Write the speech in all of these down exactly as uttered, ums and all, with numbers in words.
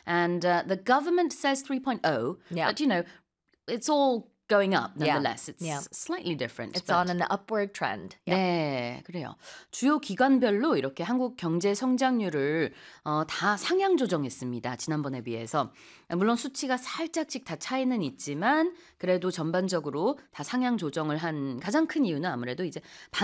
And uh, the government says three point oh, Yeah. but, you know, it's all going up Yeah. nonetheless. It's Yeah. slightly different. It's but- on an upward trend. Yeah. 네, 그래요. 주요 기관별로 이렇게 한국 경제 성장률을 어, 다 상향 조정했습니다. 지난번에 비해서. 물론 수치가 살짝씩 다 차이는 있지만 그래도 전반적으로 다 상향 조정을 한 가장 큰 이유는 아무래도 이제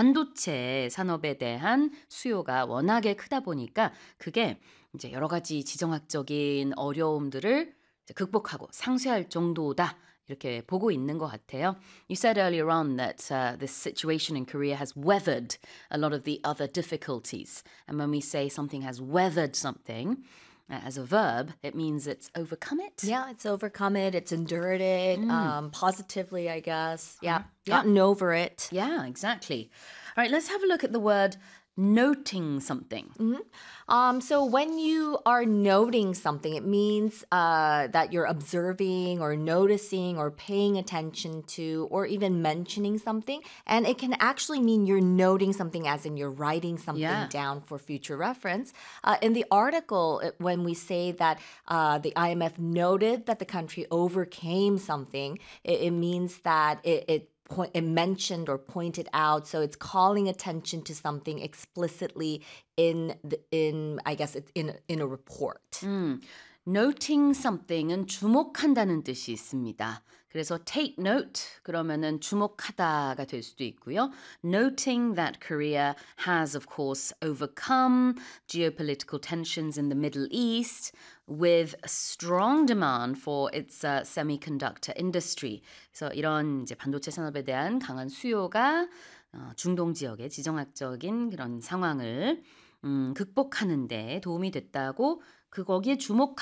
반도체 산업에 대한 수요가 워낙에 크다 보니까 그게 이제 여러 가지 지정학적인 어려움들을 이제 극복하고 상쇄할 정도다. 이렇게 보고 있는 것 같아요. You said earlier on that uh, this situation in Korea has weathered a lot of the other difficulties. And when we say something has weathered something uh, as a verb, it means it's overcome it. Yeah, it's overcome it. It's endured it um, positively, I guess. Yeah, Yeah. gotten over it. Yeah, exactly. All right, let's have a look at the word noting something. Um, so when you are noting something, it means uh, that you're observing or noticing or paying attention to or even mentioning something. And it can actually mean you're noting something as in you're writing something Yeah. down for future reference. Uh, in the article, it- when we say that uh, the I M F noted that the country overcame something, it, it means that it, it point, it mentioned or pointed out. So it's calling attention to something explicitly in the, in I guess it's in in a report. 음, noting something은 주목한다는 뜻이 있습니다. 그래서 take note 그러면은 주목하다가 될 수도 있고요. Noting that Korea has of course overcome geopolitical tensions in the Middle East with strong demand for its uh, semiconductor industry. 그래서 이런 이제 반도체 산업에 대한 강한 수요가 어, 중동 지역의 지정학적인 그런 상황을 음, 극복하는 데 도움이 됐다고 그 거기에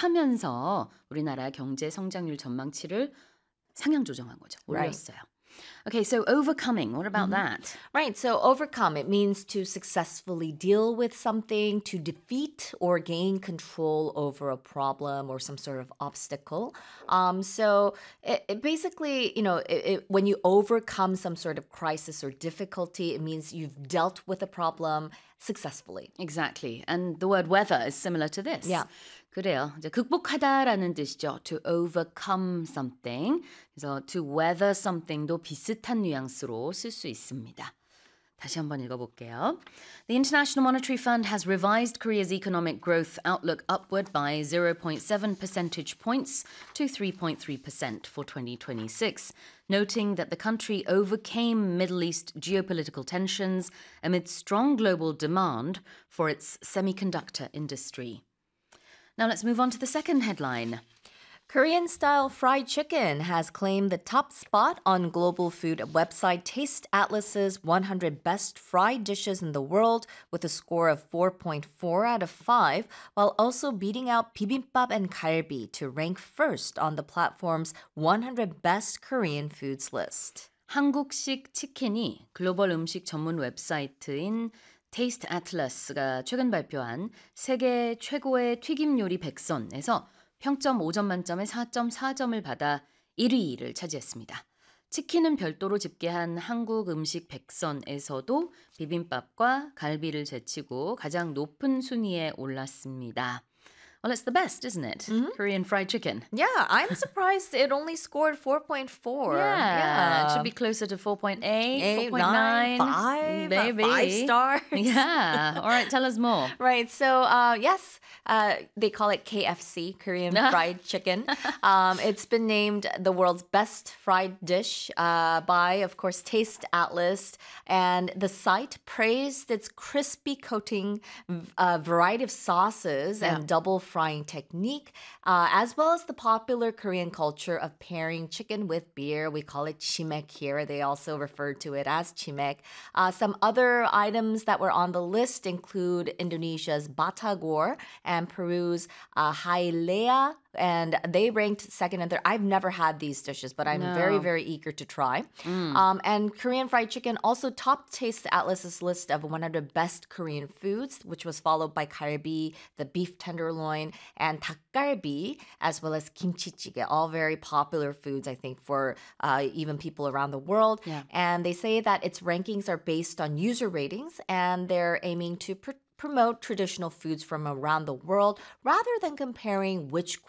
주목하면서 우리나라 경제 성장률 전망치를 상향 조정한 거죠. 올렸어요. Okay, so overcoming, what about that? Right. So overcome, it means to successfully deal with something, to defeat or gain control over a problem or some sort of obstacle. Um, so it, it basically, you know, it, it, when you overcome some sort of crisis or difficulty, it means you've dealt with a problem successfully. Exactly. And the word weather is similar to this. Yeah. 그래요. 이제 극복하다라는 뜻이죠. To overcome something. 그래서 to weather something도 비슷한 뉘앙스로 쓸 수 있습니다. 다시 한번 읽어볼게요. The International Monetary Fund has revised Korea's economic growth outlook upward by zero point seven percentage points to three point three percent for twenty twenty-six, noting that the country overcame Middle East geopolitical tensions amid strong global demand for its semiconductor industry. Now let's move on to the second headline. Korean-style fried chicken has claimed the top spot on global food website Taste Atlas's one hundred best fried dishes in the world with a score of four point four out of five, while also beating out bibimbap and galbi to rank first on the platform's one hundred best Korean foods list. 한국식 치킨이 글로벌 음식 전문 웹사이트인 테이스트 애틀러스가 최근 발표한 세계 최고의 튀김 요리 백 선에서 평점 오 점 만점에 사 점 사 점을 받아 일 위를 차지했습니다. 치킨은 별도로 집계한 한국 음식 백 선에서도 비빔밥과 갈비를 제치고 가장 높은 순위에 올랐습니다. Well, it's the best, isn't it? Korean fried chicken. Yeah, I'm surprised it only scored four point four. Yeah, it should be closer to four point eight, Eight, four point nine. nine, five, uh, maybe. five stars. Yeah. All right, tell us more. Right. So, uh, yes, uh, they call it K F C, Korean fried chicken. Um, it's been named the world's best fried dish uh, by, of course, Taste Atlas. And the site praised its crispy coating, uh, variety of sauces, Yeah. and double frying technique, uh, as well as the popular Korean culture of pairing chicken with beer. We call it chimek here. They also refer to it as chimek. Uh, some other items that were on the list include Indonesia's batagor and Peru's uh, hailea, and they ranked second and third. I've never had these dishes, but I'm No. very, very eager to try. Um, and Korean fried chicken also topped Taste Atlas's list of one hundred best Korean foods, which was followed by galbi, the beef tenderloin, and 닭갈비, as well as kimchi jjigae, all very popular foods, I think, for uh, even people around the world. Yeah. And they say that its rankings are based on user ratings, and they're aiming to pr- promote traditional foods from around the world rather than comparing which